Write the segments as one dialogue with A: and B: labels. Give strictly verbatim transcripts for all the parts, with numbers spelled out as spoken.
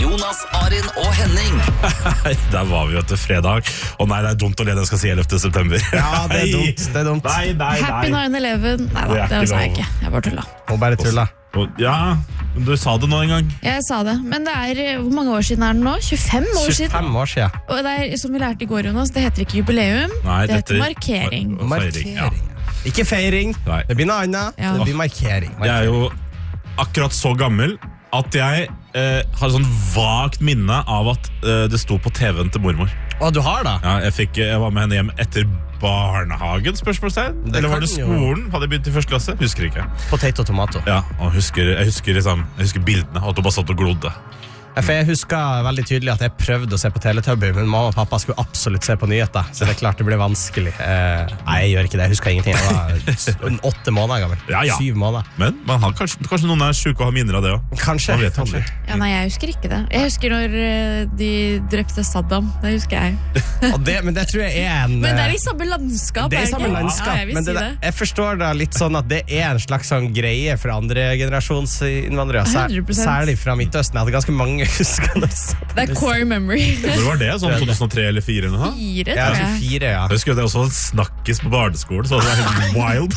A: Jonas, Arin og Henning.
B: Der var vi jo til fredag. Og nei, det er dumt å le det jeg skal si ellevte september.
C: Ja, det er dumt, det er dumt.
B: Nei, nei, nei.
D: Happy nine eleven. Nei da, det, det sa jeg ikke. Jeg bare tulla.
C: Og bare tulla.
B: Ja, du sa det nå en gang.
D: Jeg sa det, men det er, hvor mange år siden er det nå? tjuefem år siden.
C: tjuefem år siden.
D: Og det er, som vi lærte i går, Jonas, det heter ikke jubileum,
B: Nei,
D: det heter
B: dette-
D: markering.
B: Feiring, ja.
C: Ikke feiring,
B: Nei.
C: det blir noe annet,
D: Ja.
C: det blir markering.
B: Jeg er jo akkurat så gammel at jeg eh, har sånn vagt minne av at eh, det sto på T V-en til mormor.
C: Å, du har da?
B: Ja, jeg, fikk, jeg var med henne hjem etter barnehagen, spørsmålstegn.
C: Det
B: Eller var det
C: kan jo-
B: skolen? Hadde jeg begynt i første klasse? Husker ikke.
C: Potato tomato.
B: Ja, og husker, jeg, husker liksom, jeg husker bildene, at hun bare satt og glodde.
C: Ja, for jeg husker veldig tydelig at jeg prøvde å se på Teletubby, men mamma og pappa skulle absolutt se på nyheter, så det er klart det ble vanskelig. Eh, nei, jeg gjør ikke det, jeg husker ingenting. Jeg var s- åtte måneder gammel.
B: Ja, ja.
C: Syv måneder.
B: Men man har kanskje, kanskje noen er syke og har minner av det også.
C: Kanskje.
B: Man vet aldri.
D: Ja, nei, jeg husker ikke det. Jeg husker når eh, de drepte Saddam. Det husker jeg.
C: Og det, men det tror jeg er en...
D: Men det er
C: eh,
D: i samme landskap.
C: Det er
D: det
C: samme
D: ikke?
C: landskap,
D: Ja, jeg vil
C: men det
D: si
C: der,
D: det.
C: jeg forstår da litt sånn at det er en slags sånn greie for andre generasjons innvandrere, sær,
D: hundre prosent.
C: særlig fra Midtøsten. Jeg hadde ganske mange huskende.
D: Det er core memory.
B: Hvor var det? Sånn to tusen og tre eller fire eller noe?
D: Fire,
C: Ja,
D: tror jeg.
C: tjuefire, ja.
B: Jeg husker det også en snakkis på barneskolen, så det var helt wild.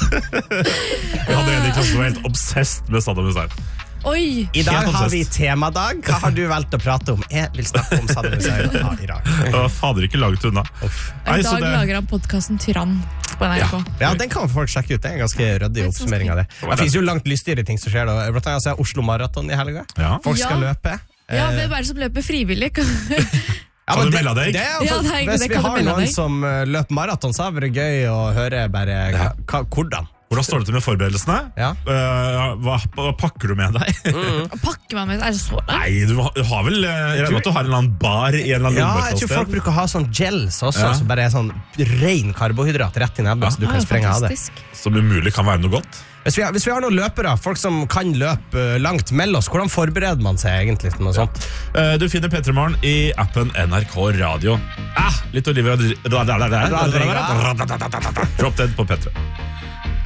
B: Vi hadde en i klassen som var helt obsessed med Saddam Hussein.
D: Oi!
C: I dag
B: Helt
C: har vi
B: obsessed.
C: temadag. Hva har du valgt å prate om? Jeg vil snakke om Saddam Hussein av Irak.
B: Det var fader ikke langt unna. Nei,
D: I
B: så
D: dag
B: det-
D: lager han podcasten Tyrann på N R K.
C: Ja, den kan folk sjekke ut. Det er en ganske røddig oppsummering av det. Det finnes jo langt lystigere ting som skjer da. Blant annet så er Oslo Maraton i helga.
B: Ja.
C: Folk skal
D: Ja.
C: løpe.
D: Ja,
C: Eh,
D: hvem er det som løper frivillig?
C: Ja,
B: Kan
C: men
B: du
C: det-
B: melde deg?
C: Det er, jo
D: Ja,
C: for-
D: det er-
C: hvis
D: det
C: vi
D: kan du
C: har
D: melde
C: noen
D: deg.
C: som uh, løper maraton, så har det vært gøy å høre bare hva, hva, hvordan.
B: Hvordan står det til med forberedelsene?
C: Ja.
B: Eh, hva, hva pakker du med deg?
D: Pakker man med Er det så langt?
B: Nei, du har, du har vel eh, Jeg regner med at du har en eller annen bar i en eller annen
C: Ja,
B: lomme et
C: jeg tror
B: sted.
C: folk bruker å ha sånn gels også,
B: Ja.
C: som bare er sånn ren karbohydrat rett i nebbet, så du
D: Ah,
C: kan sprenge av det.
D: fantastisk.
B: Som umulig kan være noe godt.
C: Hvis vi, har, hvis vi har noen løpere, folk som kan løpe uh, langt, meld oss. Hvordan forbereder man seg egentlig til noe sånt?
B: Eh, Du finner P tre Morgen i appen N R K Radio. Ah, litt Olivia Drop Dead på P tre.